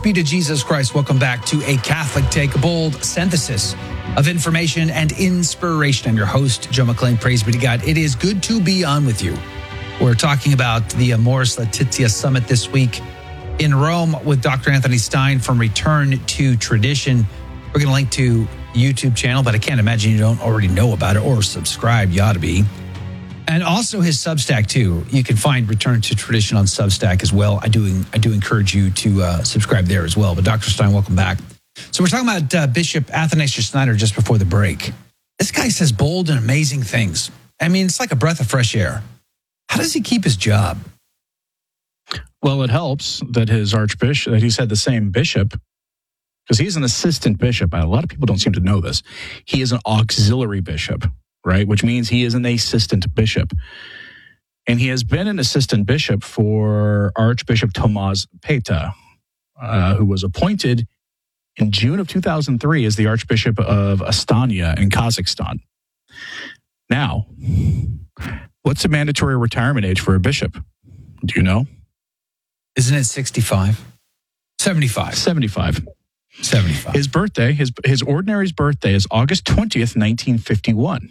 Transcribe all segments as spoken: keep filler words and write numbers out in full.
be to Jesus Christ. Welcome back to A Catholic Take, a bold synthesis of information and inspiration. I'm your host, Joe McClain. Praise be to God. It is good to be on with you. We're talking about the Amoris Laetitia Summit this week in Rome with Doctor Anthony Stein from Return to Tradition. We're going to link to YouTube channel, but I can't imagine you don't already know about it or subscribe. You ought to be. And also his Substack, too. You can find Return to Tradition on Substack as well. I do I do encourage you to uh, subscribe there as well. But Doctor Stein, welcome back. So we're talking about uh, Bishop Athanasius Schneider just before the break. This guy says bold and amazing things. I mean, it's like a breath of fresh air. How does he keep his job? Well, it helps that his archbishop, that he's had the same bishop, because he's an assistant bishop. A lot of people don't seem to know this. He is an auxiliary bishop, right? Which means he is an assistant bishop. And he has been an assistant bishop for Archbishop Tomasz Peta, uh, who was appointed in June of two thousand three as the Archbishop of Astana in Kazakhstan. Now, what's the mandatory retirement age for a bishop? Do you know? Isn't it sixty-five? seventy-five. seventy-five. seventy-five. His birthday, his his ordinary's birthday is August twentieth, nineteen fifty-one.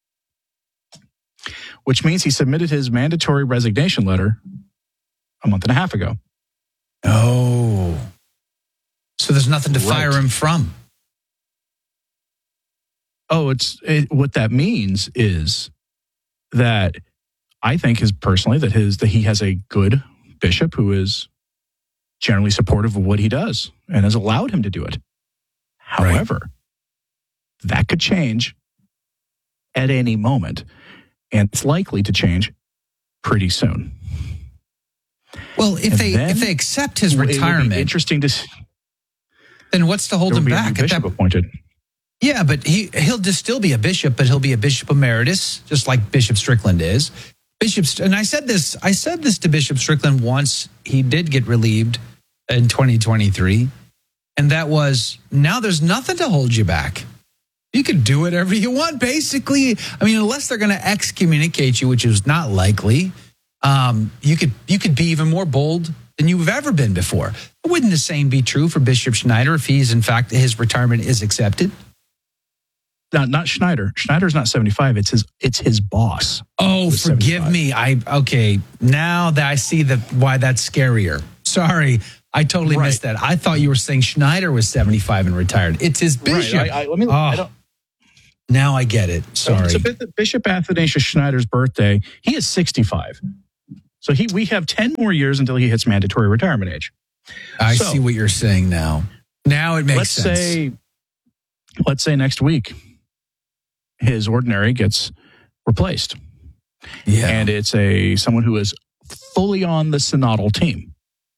Which means he submitted his mandatory resignation letter a month and a half ago. Oh. So there's nothing to fire Right. him from. Oh, it's it, what that means is that I think his personally that his that he has a good bishop who is generally supportive of what he does and has allowed him to do it. However, right. that could change at any moment, and it's likely to change pretty soon. Well, if and they if they accept his retirement, interesting to. Then what's to hold him back? Bishop that, appointed. Yeah, but he he'll just still be a bishop, but he'll be a bishop emeritus, just like Bishop Strickland is. Bishop, and I said this, I said this to Bishop Strickland once. He did get relieved in twenty twenty-three, and that was now there's nothing to hold you back. You can do whatever you want, basically. I mean, unless they're going to excommunicate you, which is not likely. Um, you could you could be even more bold than you've ever been before. Wouldn't the same be true for Bishop Schneider if he's, in fact, his retirement is accepted? Not, not Schneider. Schneider's not seventy-five. It's his It's his boss. Oh, forgive seventy-five. me. I Okay, now that I see the why that's scarier. Sorry, I totally right. missed that. I thought you were saying Schneider was seventy-five and retired. It's his bishop. Right. I, I, let me, oh, I don't, now I get it. Sorry. So Bishop Athanasius Schneider's birthday, he is sixty-five. So he we have ten more years until he hits mandatory retirement age. I so, see what you're saying now. Now it makes let's sense. Say, let's say next week, his ordinary gets replaced. Yeah. And it's a someone who is fully on the synodal team.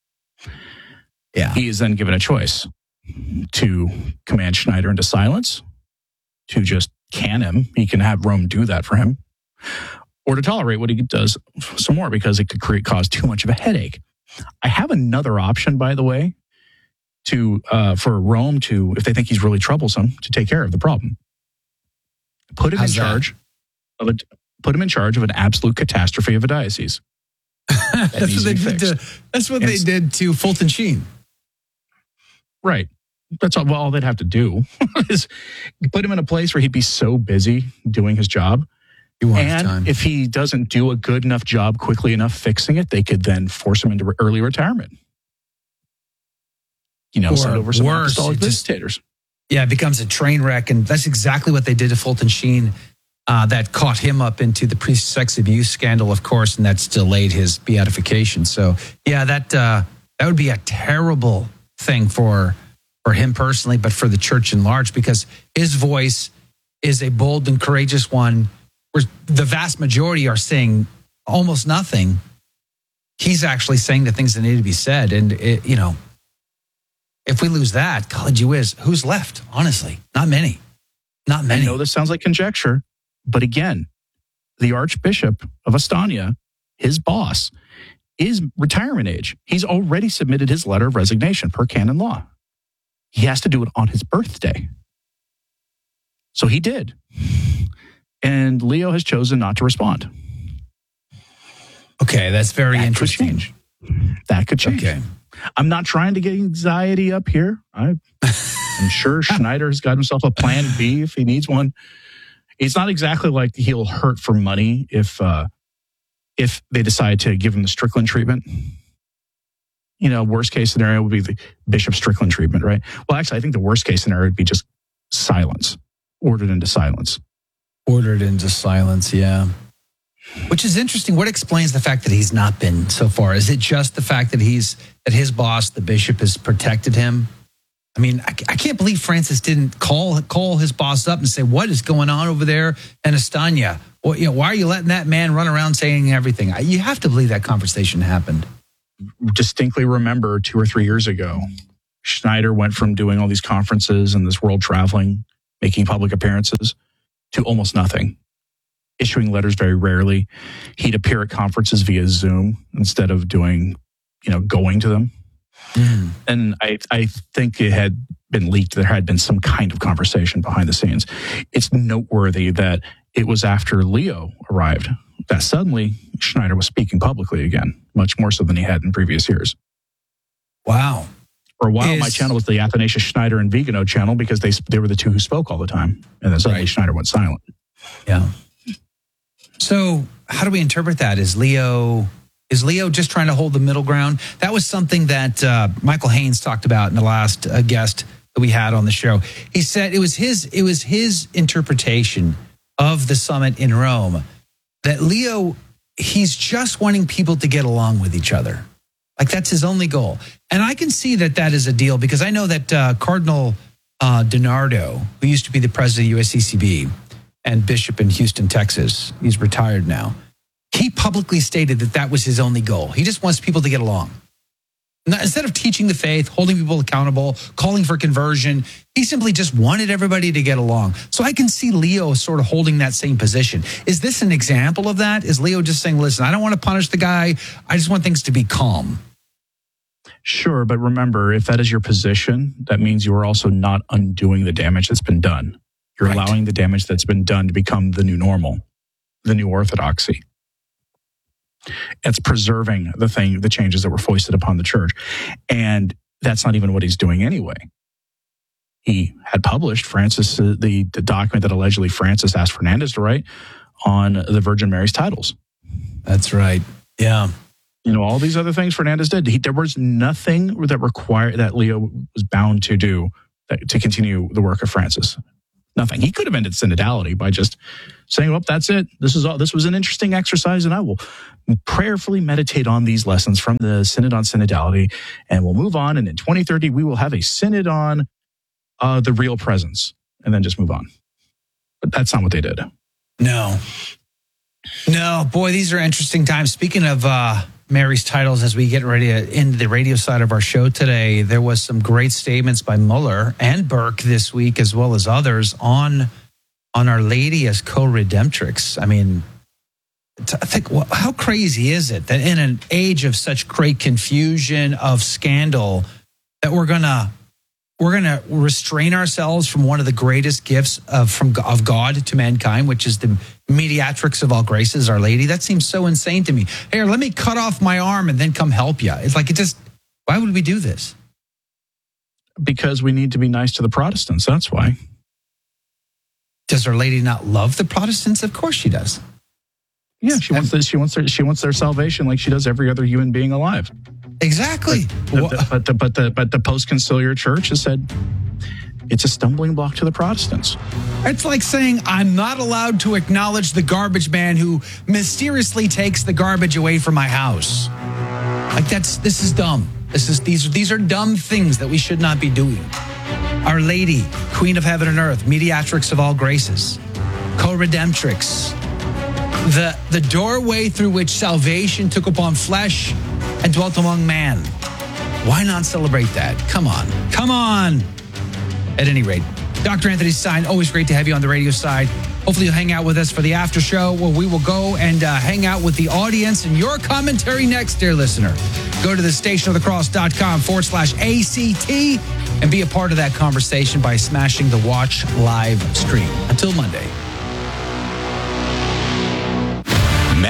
Yeah. He is then given a choice to command Schneider into silence, to just can him. He can have Rome do that for him. Or to tolerate what he does some more because it could create cause too much of a headache. I have another option, by the way, to uh, for Rome to, if they think he's really troublesome, to take care of the problem. Put him How's in charge that? of a put him in charge of an absolute catastrophe of a diocese. That that's, what they did to, that's what and they did to Fulton Sheen. Right. That's all, well, all they'd have to do is put him in a place where he'd be so busy doing his job. And time. if he doesn't do a good enough job quickly enough fixing it, they could then force him into re- early retirement. You know, or send over some worse, apostolic just, visitators. Yeah, it becomes a train wreck. And that's exactly what they did to Fulton Sheen. Uh, that caught him up into the pre-sex abuse scandal, of course, and that's delayed his beatification. So, yeah, that uh, that would be a terrible thing for for him personally, but for the church in large, because his voice is a bold and courageous one. Where the vast majority are saying almost nothing. He's actually saying the things that need to be said. And, it, you know, if we lose that, God, you is, who's left? Honestly, not many. Not many. I know this sounds like conjecture, but again, the Archbishop of Astana, his boss, is retirement age. He's already submitted his letter of resignation per canon law. He has to do it on his birthday. So he did. And Leo has chosen not to respond. Okay, that's very that interesting. Could change. That could change. Okay. I'm not trying to get anxiety up here. I, I'm sure Schneider's got himself a plan B if he needs one. It's not exactly like he'll hurt for money if uh, if they decide to give him the Strickland treatment. You know, worst case scenario would be the Bishop Strickland treatment, right? Well, actually, I think the worst case scenario would be just silence, ordered into silence. Ordered into silence, yeah. Which is interesting. What explains the fact that he's not been so far? Is it just the fact that he's that his boss, the bishop, has protected him? I mean, I, I can't believe Francis didn't call call his boss up and say, "What is going on over there in Astana? Well, you know, why are you letting that man run around saying everything?" You have to believe that conversation happened. Distinctly remember two or three years ago, Schneider went from doing all these conferences and this world traveling, making public appearances, to almost nothing. Issuing letters very rarely. He'd appear at conferences via Zoom instead of doing, you know, going to them. Mm. And I, I think it had been leaked. There had been some kind of conversation behind the scenes. It's noteworthy that it was after Leo arrived that suddenly Schneider was speaking publicly again, much more so than he had in previous years. Wow. For a while, Is, my channel was the Athanasius Schneider and Vigano channel because they they were the two who spoke all the time. And then suddenly right. Schneider went silent. Yeah. So how do we interpret that? Is Leo is Leo just trying to hold the middle ground? That was something that uh, Michael Haynes talked about in the last uh, guest that we had on the show. He said it was his it was his interpretation of the summit in Rome that Leo, he's just wanting people to get along with each other. Like that's his only goal. And I can see that that is a deal because I know that uh, Cardinal uh, DiNardo, who used to be the president of U S C C B and bishop in Houston, Texas, he's retired now. He publicly stated that that was his only goal. He just wants people to get along. Now, instead of teaching the faith, holding people accountable, calling for conversion, he simply just wanted everybody to get along. So I can see Leo sort of holding that same position. Is this an example of that? Is Leo just saying, listen, I don't want to punish the guy. I just want things to be calm. Sure, but remember, if that is your position, that means you are also not undoing the damage that's been done. You're right. Allowing the damage that's been done to become the new normal, the new orthodoxy. It's preserving the thing, the changes that were foisted upon the church. And that's not even what he's doing anyway. He had published Francis, uh, the, the document that allegedly Francis asked Fernandez to write on the Virgin Mary's titles. That's right. Yeah. You know, all these other things Fernandez did. He, there was nothing that required that Leo was bound to do that, to continue the work of Francis. Nothing. He could have ended synodality by just saying, well, that's it. This is all. This was an interesting exercise, and I will prayerfully meditate on these lessons from the Synod on Synodality, and we'll move on. And in twenty thirty, we will have a synod on uh, the real presence, and then just move on. But that's not what they did. No. No, boy, these are interesting times. Speaking of uh, Mary's titles, as we get ready to end the radio side of our show today, there was some great statements by Mueller and Burke this week, as well as others, on on Our Lady as co-redemptrix. I mean, I think, well, how crazy is it that in an age of such great confusion, of scandal, that we're gonna we're gonna restrain ourselves from one of the greatest gifts of from of God to mankind, which is the mediatrix of all graces, Our Lady? That seems so insane to me. Here, let me cut off my arm and then come help you. It's like, it just, why would we do this? Because we need to be nice to the Protestants. That's why. Does Our Lady not love the Protestants? Of course she does. Yeah, she wants their, she wants their, she wants their salvation like she does every other human being alive. Exactly. But the, but the, but the, but the post-conciliar church has said it's a stumbling block to the Protestants. It's like saying I'm not allowed to acknowledge the garbage man who mysteriously takes the garbage away from my house. Like that's this is dumb. This is these these are dumb things that we should not be doing. Our Lady, Queen of Heaven and Earth, mediatrix of all graces, co-redemptrix, the the doorway through which salvation took upon flesh and dwelt among man. Why not celebrate that? Come on. Come on. At any rate, Doctor Anthony Stine, always great to have you on the radio side. Hopefully you'll hang out with us for the after show where we will go and uh, hang out with the audience and your commentary next, dear listener. Go to the stationofthecross.com forward slash ACT and be a part of that conversation by smashing the watch live stream. Until Monday.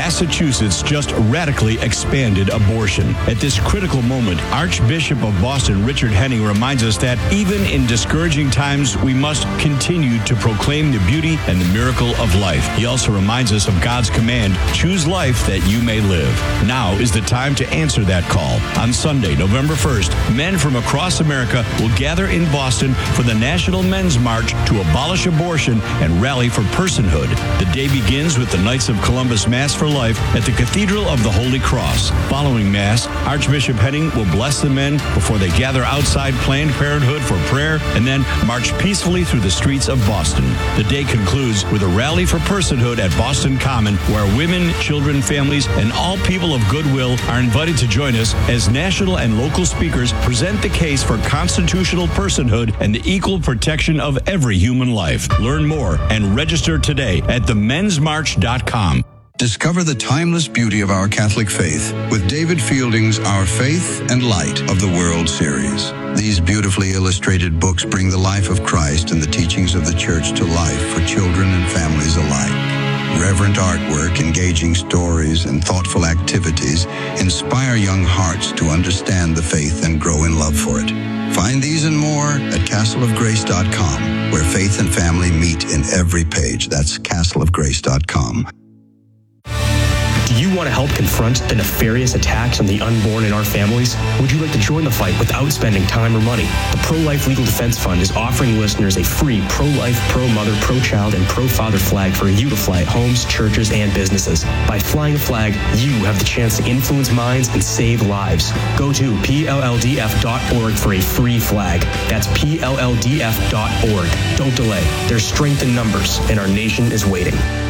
Massachusetts just radically expanded abortion. At this critical moment, Archbishop of Boston Richard Henning reminds us that even in discouraging times, we must continue to proclaim the beauty and the miracle of life. He also reminds us of God's command, choose life that you may live. Now is the time to answer that call. On Sunday, November first, men from across America will gather in Boston for the National Men's March to abolish abortion and rally for personhood. The day begins with the Knights of Columbus Mass for Life at the Cathedral of the Holy Cross. Following Mass, Archbishop Henning will bless the men before they gather outside Planned Parenthood for prayer and then march peacefully through the streets of Boston. The day concludes with a rally for personhood at Boston Common, where women, children, families, and all people of goodwill are invited to join us as national and local speakers present the case for constitutional personhood and the equal protection of every human life. Learn more and register today at the mens march dot com. Discover the timeless beauty of our Catholic faith with David Fielding's Our Faith and Light of the World series. These beautifully illustrated books bring the life of Christ and the teachings of the Church to life for children and families alike. Reverent artwork, engaging stories, and thoughtful activities inspire young hearts to understand the faith and grow in love for it. Find these and more at castle of grace dot com, where faith and family meet in every page. That's castle of grace dot com. Do you want to help confront the nefarious attacks on the unborn in our families? Would you like to join the fight without spending time or money? The Pro-Life Legal Defense Fund is offering listeners a free pro-life, pro-mother, pro-child, and pro-father flag for you to fly at homes, churches, and businesses. By flying a flag, you have the chance to influence minds and save lives. Go to P L L D F dot org for a free flag. That's P L L D F dot org. Don't delay. There's strength in numbers, and our nation is waiting.